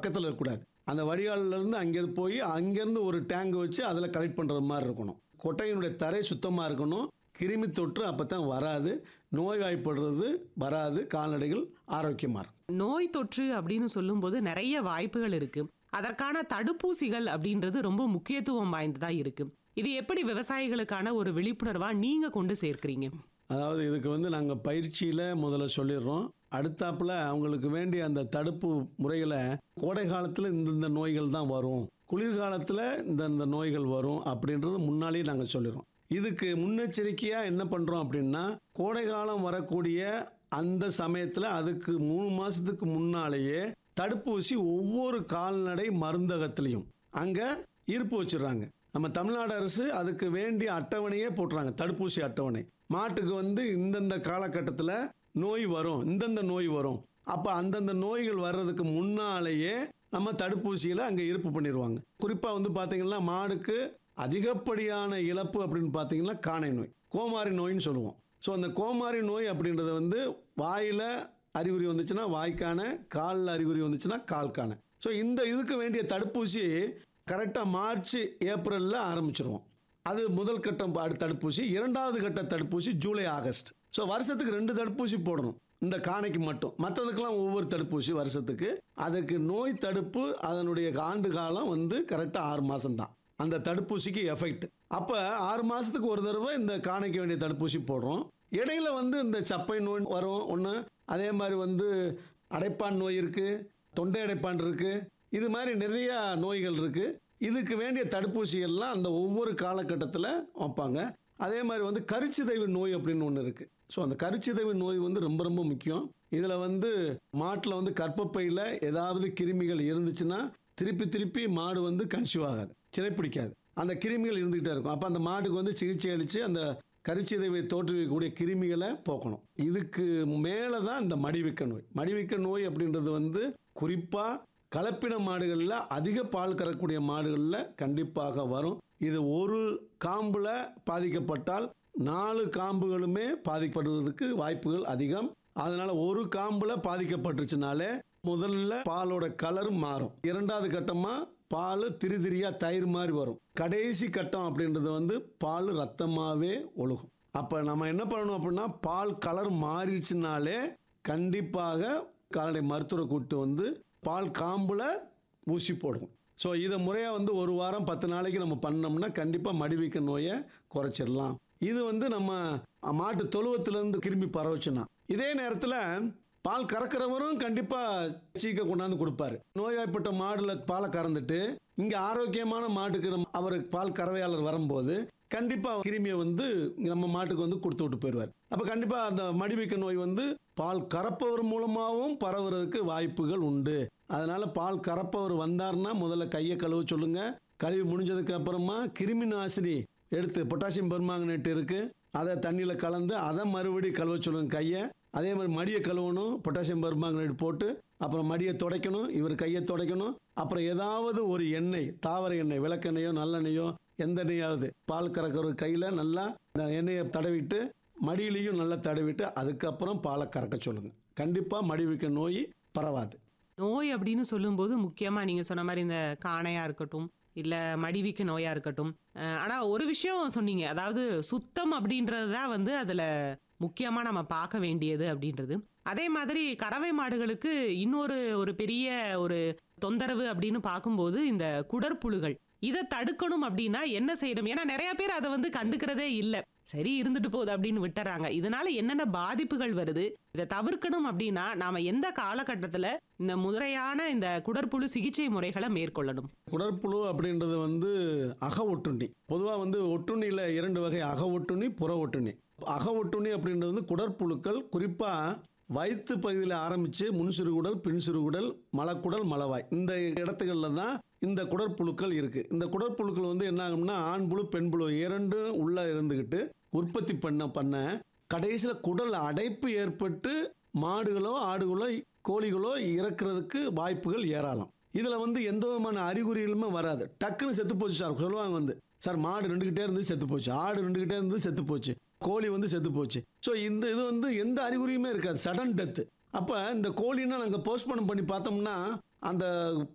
பக்கத்தில் இருக்கக்கூடாது. அந்த வடிகால்லேருந்து அங்கேருந்து போய் அங்கேருந்து ஒரு டேங்க் வச்சு அதில் கலெக்ட் பண்ணுறது மாதிரி இருக்கணும். கொட்டையினுடைய தரை சுத்தமாக இருக்கணும். கிருமி தொற்று அப்போ தான் வராது. நோய்வாய்ப்படுறது வராது. கால்நடைகள் ஆரோக்கியமாக இருக்கும். நோய் தொற்று அப்படின்னு சொல்லும்போது நிறைய வாய்ப்புகள் இருக்கு. அதற்கான தடுப்பூசிகள் அப்படின்றது ரொம்ப முக்கியத்துவம் வாய்ந்ததா இருக்கு. இது எப்படி விவசாயிகளுக்கான ஒரு விழிப்புணர்வா நீங்க கொண்டு சேர்க்கிறீங்க? அதாவது இதுக்கு வந்து நாங்கள் பயிற்சியில் முதல்ல சொல்லிடுறோம். அடுத்தாப்புல அவங்களுக்கு வேண்டிய அந்த தடுப்பு முறைகளை கோடை காலத்தில் இந்தந்த நோய்கள் தான் வரும், குளிர்காலத்தில் இந்தந்த நோய்கள் வரும் அப்படின்றது முன்னாலேயே நாங்கள் சொல்லிடுறோம். இதுக்கு முன்னெச்சரிக்கையாக என்ன பண்ணுறோம் அப்படின்னா, கோடை காலம் வரக்கூடிய அந்த சமயத்தில் அதுக்கு 3 மாதத்துக்கு முன்னாலேயே தடுப்பூசி ஒவ்வொரு கால்நடை மருந்தகத்திலையும் அங்கே இருப்பு வச்சிடுறாங்க. நம்ம தமிழ்நாடு அரசு அதுக்கு வேண்டிய அட்டவணையே போட்டுறாங்க. தடுப்பூசி அட்டவணை. மாட்டுக்கு வந்து இந்தந்த காலகட்டத்தில் நோய் வரும், இந்தந்த நோய் வரும், அப்போ அந்தந்த நோய்கள் வர்றதுக்கு முன்னாலேயே நம்ம தடுப்பூசிகளை அங்கே இருப்பு பண்ணிடுவாங்க. குறிப்பாக வந்து பார்த்தீங்கன்னா மாடுக்கு அதிகப்படியான இழப்பு அப்படின்னு பார்த்தீங்கன்னா காணை நோய், கோமாரி நோயின்னு சொல்லுவோம். ஸோ அந்த கோமாரி நோய் அப்படின்றது வந்து வாயில் அறிகுறி வந்துச்சுன்னா வாய்க்கான, காலில் அறிகுறி வந்துச்சுன்னா கால்கான. ஸோ இதுக்கு வேண்டிய தடுப்பூசி கரெக்டாக மார்ச் ஏப்ரலில் ஆரம்பிச்சிருவோம். அது முதல் கட்டம் தடுப்பூசி. 2வது கட்ட தடுப்பூசி ஜூலை ஆகஸ்ட். ஸோ வருஷத்துக்கு 2 தடுப்பூசி போடணும் இந்த காணைக்கு மட்டும். மற்றதுக்கெல்லாம் ஒவ்வொரு தடுப்பூசி வருஷத்துக்கு. அதுக்கு நோய் தடுப்பு அதனுடைய ஆண்டு காலம் வந்து கரெக்டாக 6 மாதம் தான் அந்த தடுப்பூசிக்கு எஃபெக்ட். அப்போ 6 மாதத்துக்கு ஒரு தடவை இந்த காணைக்கு வேண்டிய தடுப்பூசி போடுறோம். இடையில வந்து இந்த சப்பை நோய் வரும் ஒன்று, அதே மாதிரி வந்து அடைப்பான் நோய் இருக்குது, தொண்டை அடைப்பான் இருக்குது, இது மாதிரி நிறைய நோய்கள் இருக்குது. இதுக்கு வேண்டிய தடுப்பூசிகள்லாம் அந்த ஒவ்வொரு காலகட்டத்தில் வைப்பாங்க. அதே மாதிரி வந்து கருச்சிதைவு நோய் அப்படின்னு ஒன்று இருக்குது. ஸோ அந்த கருச்சிதைவு நோய் வந்து ரொம்ப ரொம்ப முக்கியம். இதில் வந்து மாட்டில் வந்து கர்ப்பப்பையில் ஏதாவது கிருமிகள் இருந்துச்சுன்னா திருப்பி மாடு வந்து கன்சீவ் ஆகாது, சினைப்பிடிக்காது. அந்த கிருமிகள் இருந்துகிட்டே இருக்கும். அப்போ அந்த மாட்டுக்கு வந்து சிகிச்சை அளித்து அந்த கருச்சிதைவை தோற்றுவிக்கக்கூடிய கிருமிகளை போக்கணும். இதுக்கு மேலே தான் இந்த மடிவிக்க நோய். மடிவிக்க நோய் அப்படின்றது வந்து குறிப்பாக கலப்பின மாடுகளில் அதிக பால் கறக்கூடிய மாடுகளில் கண்டிப்பாக வரும். இது ஒரு காம்பில் பாதிக்கப்பட்டால் 4 காம்புகளுமே பாதிக்கப்படுவதற்கு வாய்ப்புகள் அதிகம். அதனால் ஒரு காம்பில் பாதிக்கப்பட்டுருச்சுனாலே முதல்ல பாலோட கலர் மாறும். 2வது கட்டமாக பால் திரியாக தயிர் மாதிரி வரும். கடைசி கட்டம் அப்படின்றது வந்து பால் ரத்தமாகவே ஒழுகும். அப்போ நம்ம என்ன பண்ணணும் அப்படின்னா, பால் கலர் மாறிடுச்சுனாலே கண்டிப்பாக கால்நடை மருத்துவரை கூப்பிட்டு வந்து பால் காம்பில் ஊசி போடுவோம். ஸோ இதை முறையாக வந்து 1 வாரம் 10 நாளைக்கு நம்ம பண்ணோம்னா கண்டிப்பாக மடிவீக்க நோயை குறைச்சிடலாம். இது வந்து நம்ம மாட்டு தொழுவத்திலேருந்து கிருமி பரவச்சுன்னா. இதே நேரத்தில் பால் கறக்கிறவரும் கண்டிப்பாக சீக்க கொண்டாந்து கொடுப்பாரு. நோய்வாய்ப்பட்ட மாடுல பாலை கறந்துட்டு இங்கே ஆரோக்கியமான மாட்டுக்கு அவருக்கு பால் கறவையாளர் வரும்போது கண்டிப்பாக கிருமியை வந்து நம்ம மாட்டுக்கு வந்து கொடுத்து விட்டு போயிடுவார். அப்போ கண்டிப்பாக அந்த மடிவீக்க நோய் வந்து பால் கறப்பவர் மூலமாகவும் பரவுறதுக்கு வாய்ப்புகள் உண்டு. அதனால் பால் கறப்பவர் வந்தார்னா முதல்ல கையை கழுவ சொல்லுங்க. கழுவி முடிஞ்சதுக்கு அப்புறமா கிருமி நாசினி எடுத்து பொட்டாசியம் பெர்மாங்கனேட் இருக்குது, அதை தண்ணியில் கலந்து அதை மறுபடியும் கழுவ சொல்லுங்க கையை. அதே மாதிரி மடியை கழுவணும், பொட்டாசியம் பெர்மாங்கனேட் போட்டு அப்புறம் மடியை துடைக்கணும், இவர் கையை துடைக்கணும். அப்புறம் ஏதாவது ஒரு எண்ணெய், தாவர எண்ணெய், விளக்கெண்ணெயோ நல்லெண்ணெயோ எந்த எண்ணெயாவது பால் கறக்கிற கையில் நல்லா இந்த எண்ணெயை தடவிட்டு மடியிலையும் நல்லா தடவிட்டு அதுக்கப்புறம் பாலை கறக்க சொல்லுங்க. கண்டிப்பாக மடிவிக்க நோய் பரவாது. நோய் அப்படின்னு சொல்லும்போது முக்கியமாக நீங்கள் சொன்ன மாதிரி இந்த காணையாக இருக்கட்டும், இல்லை மடிவீக்க நோயாக இருக்கட்டும். ஆனால் ஒரு விஷயம் சொன்னீங்க, அதாவது சுத்தம் அப்படின்றது தான் வந்து அதில் முக்கியமாக நம்ம பார்க்க வேண்டியது அப்படின்றது. அதே மாதிரி கறவை மாடுகளுக்கு இன்னொரு பெரிய ஒரு தொந்தரவு அப்படின்னு பார்க்கும்போது இந்த குடற்புழுகள். இதை தடுக்கணும் அப்படின்னா என்ன செய்யணும்? ஏன்னா நிறைய பேர் அதை வந்து கண்டுக்கிறதே இல்லை, சரி இருந்துட்டு போகுது அப்படின்னு விட்டுறாங்க. இதனால என்னென்ன பாதிப்புகள் வருது, இதை தவிர்க்கணும் அப்படின்னா நாம எந்த காலகட்டத்தில் இந்த முறையான இந்த குடற்புழு சிகிச்சை முறைகளை மேற்கொள்ளணும்? குடற்புழு அப்படின்றது வந்து அக ஒட்டுண்ணி. பொதுவாக வந்து ஒட்டுண்ணியில் 2 வகை, அக ஒட்டுண்ணி, புற ஒட்டுண்ணி. அக ஒட்டுண்ணி அப்படின்றது வந்து குடற்புழுக்கள் குறிப்பாக வயிற்று பகுதியில் ஆரம்பித்து முன்சிறுகுடல், பின்சிறுகுடல், மலக்குடல், மலவாய் இந்த இடத்துகளில் தான் இந்த குடற்புழுக்கள் இருக்குது. இந்த குடற்புழுக்கள் வந்து என்ன ஆகும்னா ஆண் புழு பெண் புழு 2 உள்ளே இருந்துக்கிட்டு உற்பத்தி பண்ண கடைசியில் குடல் அடைப்பு ஏற்பட்டு மாடுகளோ ஆடுகளோ கோழிகளோ இறக்கிறதுக்கு வாய்ப்புகள் ஏராளம். இதில் வந்து எந்த விதமான அறிகுறிகளுமே வராது. டக்குன்னு செத்து போச்சு சார் சொல்லுவாங்க வந்து, சார் மாடு நின்றுக்கிட்டே இருந்து செத்து போச்சு, ஆடு நின்றுக்கிட்டே இருந்து செத்து போச்சு, கோழி வந்து செத்து போச்சு. ஸோ இது வந்து எந்த அறிகுறியுமே இருக்காது, சடன் டெத்து. அப்போ இந்த கோழின்னா நாங்கள் போஸ்ட்மார்ட்டம் பண்ணி பார்த்தோம்னா அந்த